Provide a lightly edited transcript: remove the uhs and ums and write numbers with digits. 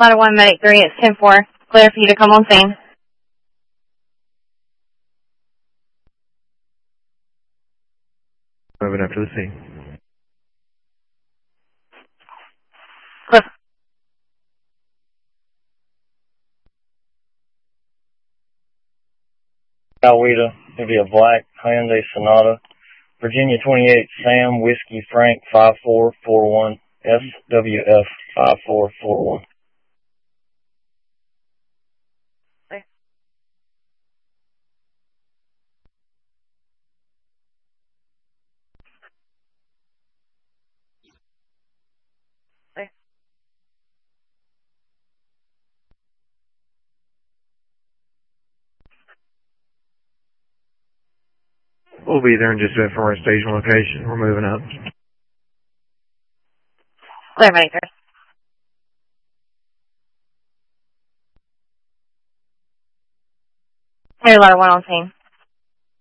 Ladder 1, Medic 3, it's 10-4. Clear for you to come on scene. Moving up to the scene. Clear. Alweda, it'll be a black Hyundai Sonata. Virginia 28, Sam, Whiskey, Frank, 5441, SWF 5441. We'll be there in just a bit for our station location. We're moving up. Clear, Medic 3. Clear, Ladder 1 on scene.